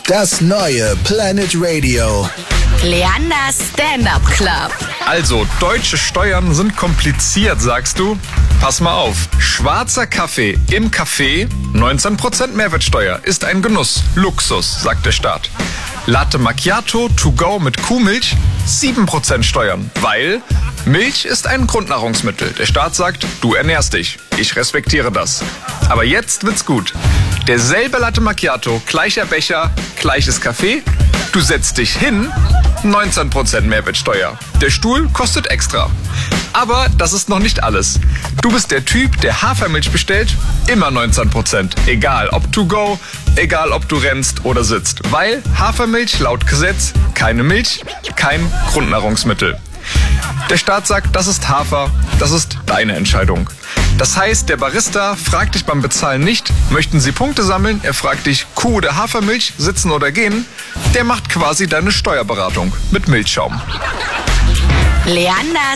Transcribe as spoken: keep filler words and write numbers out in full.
Das neue Planet Radio. Leanders Stand-Up Club. Also, deutsche Steuern sind kompliziert, sagst du? Pass mal auf. Schwarzer Kaffee im Café, neunzehn Prozent Mehrwertsteuer, ist ein Genuss, Luxus, sagt der Staat. Latte Macchiato to go mit Kuhmilch, sieben Prozent Steuern, weil Milch ist ein Grundnahrungsmittel. Der Staat sagt, du ernährst dich. Ich respektiere das. Aber jetzt wird's gut. Derselbe Latte Macchiato, gleicher Becher, gleiches Kaffee. Du setzt dich hin, neunzehn Prozent Mehrwertsteuer. Der Stuhl kostet extra. Aber das ist noch nicht alles. Du bist der Typ, der Hafermilch bestellt, immer neunzehn Prozent. Egal ob to go, egal ob du rennst oder sitzt. Weil Hafermilch laut Gesetz keine Milch, kein Grundnahrungsmittel. Der Staat sagt, das ist Hafer, das ist deine Entscheidung. Das heißt, der Barista fragt dich beim Bezahlen nicht, möchten Sie Punkte sammeln? Er fragt dich, Kuh oder Hafermilch, sitzen oder gehen? Der macht quasi deine Steuerberatung mit Milchschaum. Leanders